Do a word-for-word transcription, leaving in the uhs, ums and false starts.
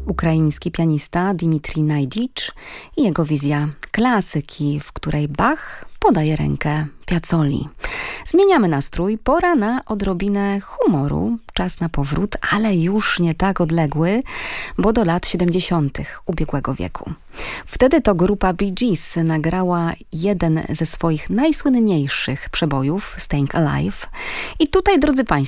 Ukraiński pianista Dmitrij Najdzicz i jego wizja klasyki, w której Bach podaje rękę Piazzoli. Zmieniamy nastrój, pora na odrobinę humoru, czas na powrót, ale już nie tak odległy, bo do lat siedemdziesiątych ubiegłego wieku. Wtedy to grupa Bee Gees nagrała jeden ze swoich najsłynniejszych przebojów, Staying Alive. I tutaj, drodzy Państwo,